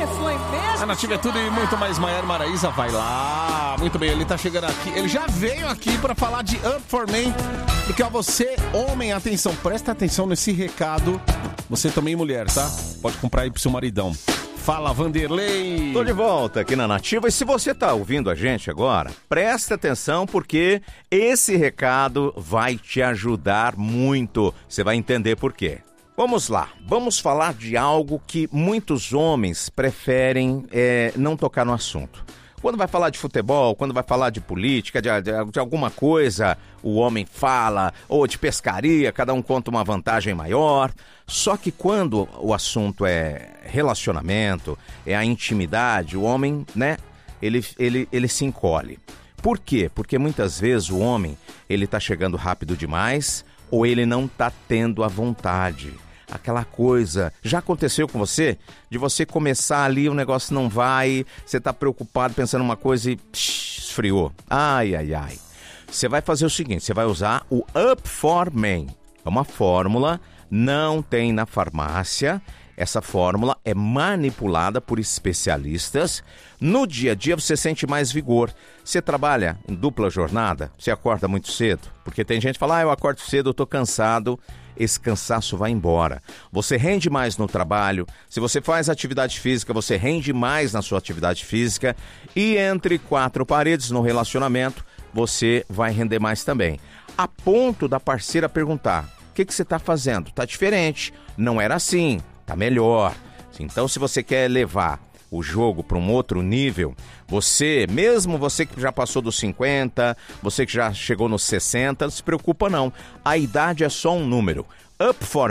Você foi mesmo? A Nativa é tudo e muito mais. Maiara Maraíza vai lá. Muito bem, ele tá chegando aqui. Ele já veio aqui pra falar de Up For Men. Porque, ó, você, homem, atenção, presta atenção nesse recado. Você também, mulher, tá? Pode comprar aí pro seu maridão. Fala, Vanderlei! Tô de volta aqui na Nativa e se você tá ouvindo a gente agora, presta atenção porque esse recado vai te ajudar muito. Você vai entender por quê. Vamos lá, vamos falar de algo que muitos homens preferem não tocar no assunto. Quando vai falar de futebol, quando vai falar de política, de alguma coisa, o homem fala, ou de pescaria, cada um conta uma vantagem maior. Só que quando o assunto é relacionamento, é a intimidade, o homem, né, ele se encolhe. Por quê? Porque muitas vezes o homem, ele tá chegando rápido demais, ou ele não tá tendo a vontade. Aquela coisa, já aconteceu com você? De você começar ali, o negócio não vai, você tá preocupado pensando uma coisa e esfriou. Ai, ai, ai. Você vai fazer o seguinte, você vai usar o Up For Men. É uma fórmula, não tem na farmácia. Essa fórmula é manipulada por especialistas. No dia a dia você sente mais vigor. Você trabalha em dupla jornada? Você acorda muito cedo? Porque tem gente que fala, eu acordo cedo, eu tô cansado. Esse cansaço vai embora. Você rende mais no trabalho. Se você faz atividade física, você rende mais na sua atividade física. E entre quatro paredes no relacionamento, você vai render mais também. A ponto da parceira perguntar, o que você está fazendo? Tá diferente, não era assim, tá melhor. Então, se você quer levar o jogo para um outro nível, mesmo você que já passou dos 50, você que já chegou nos 60, não se preocupa não. A idade é só um número. Up For